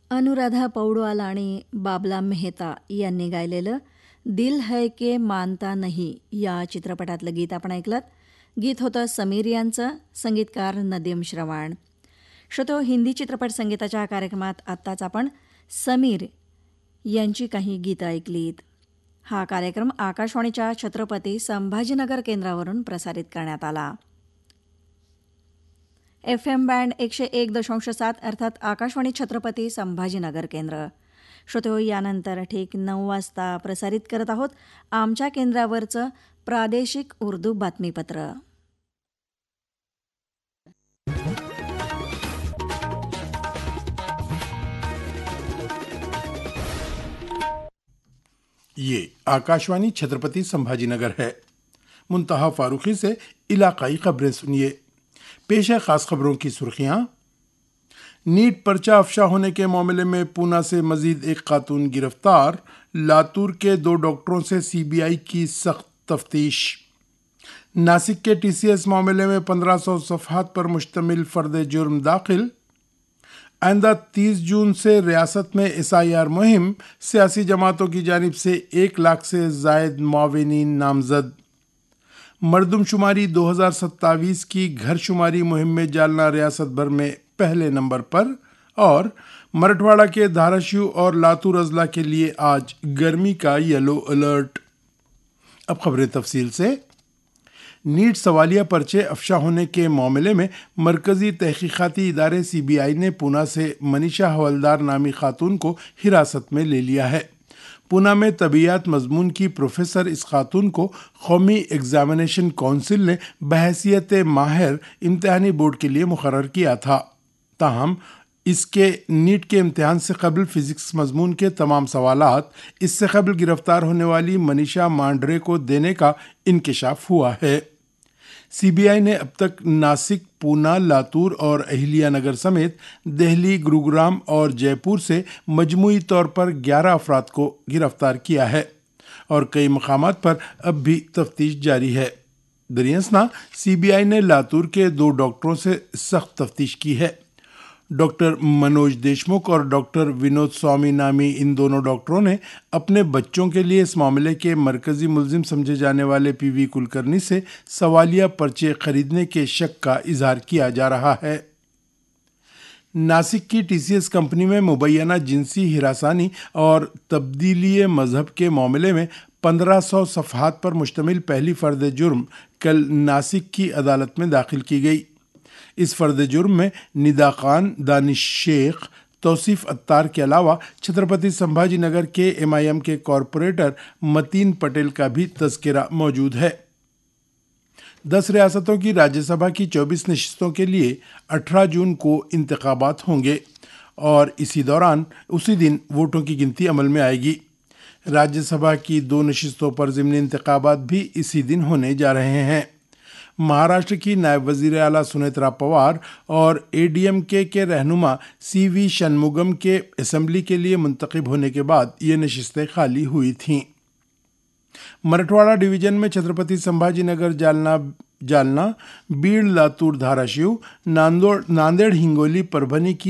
अनुराधा पौडवाल आणि बाबला मेहता यांनी गायलेलं दिल है के मानता नहीं या चित्रपटातलं गीत आपण ऐकलं. गीत होतं समीर यांचं, संगीतकार नदीम श्रवण. श्रोतो, हिंदी चित्रपट संगीताच्या कार्यक्रमात आत्ताच आपण समीर यांची काही गीतं ऐकलीत. हा कार्यक्रम आकाशवाणीच्या छत्रपती संभाजीनगर केंद्रावरून प्रसारित करण्यात आला. FM बँड 101.7 अर्थात आकाशवाणी छत्रपती संभाजीनगर केंद्र. श्रोतो, यानंतर ठीक 9 वाजता प्रसारित करत आहोत आमच्या केंद्रावरचं प्रादेशिक उर्दू बातमीपत्र. ये आकाशवाणी छत्रपति संभाजीनगर है. मुंतहा फारूकी से इलाकाई खबरें सुनिए. पेश है खास खबरों की सुर्खियां. नीट पर्चा अफशा होने के मामले में पूना से मजीद एक खातून गिरफ्तार. लातूर के 2 डॉक्टरों से CBI की सख्त तफ्तीश. नासिक के TCS मामले में 1500 सफ़हात पर मुश्तमिल फर्द जुर्म दाखिल. आइंदा 30 जून से रियासत में SIR मुहिम. सियासी जमातों की जानिब से 1 लाख से ज़ायद मुआविनीन नामजद. मरदमशुमारी 2027 की घर शुमारी मुहिम में जालना रियासत भर में पहले नंबर पर. और मराठवाड़ा के धाराशिव और लातूर अजला के लिए आज गर्मी का येलो अलर्ट. अब खबरें तफसील से. नीट सवालिया पर्चे अफशा होने के मामले में मरकज़ी तहकीकाती इदारे CBI ने पूना से मनीषा हवलदार नामी खातून को हिरासत में ले लिया है. पूना में तबीयत मजमून की प्रोफेसर इस खातून को कौमी एग्जामिनेशन काउंसिल ने बहैसियत माहिर इम्तिहानी बोर्ड के लिए मुकर्रर किया था. ताहम इसके नीट के इम्तिहान से कबल फ़िज़िक्स मजमून के तमाम सवालात इससे कबल गिरफ्तार होने वाली मनीषा मांडरे को देने का इंकिशाफ हुआ है. CBI ने अब तक नासिक, पूना, लातूर और अहिल्या नगर समेत दिल्ली, गुरुग्राम और जयपुर से मजमूई तौर पर 11 अफराद को गिरफ्तार किया है और कई मकामात पर अब भी तफ्तीश जारी है. दरियासना CBI ने लातूर के 2 डॉक्टरों से सख्त तफ्तीश की है. डॉक्टर मनोज देशमुख और डॉक्टर विनोद स्वामी नामी इन दोनों डॉक्टरों ने अपने बच्चों के लिए इस मामले के मरकजी मुलजिम समझे जाने वाले PV कुलकर्णी से सवालिया पर्चे खरीदने के शक का इजहार किया जा रहा है. नासिक की TCS कंपनी में मुबैना जिनसी हिरासानी और तब्दीली मजहब के मामले में 1500 सफ़हात पर मुश्तमिल पहली फर्द जुर्म कल नासिक की अदालत में दाखिल की गई. इस फर्द जुर्म में निदा खान, दानिश शेख, तौसीफ अत्तार के अलावा छत्रपति संभाजीनगर के MIM के कॉरपोरेटर मतीन पटेल का भी तज़किरा मौजूद है. 10 रियासतों की राज्यसभा की 24 नशिस्तों के लिए 18 जून को इंतखाबात होंगे और उसी दिन वोटों की गिनती अमल में आएगी. राज्यसभा की 2 नशिस्तों पर ज़िमनी इंतखाबात भी इसी दिन होने जा रहे हैं. महाराष्ट्र की नायब वज़ीर आला सुनेत्रा पवार और ADMK के रहनुमा CV शनमुगम के असम्बली के लिए मुंतखब होने के बाद ये नशिस्तें खाली हुई थीं. मराठवाड़ा डिवीज़न में छत्रपति संभाजीनगर, जालना, बीड़, लातूर, धाराशिव, नांदेड़, हिंगोली, परभनी की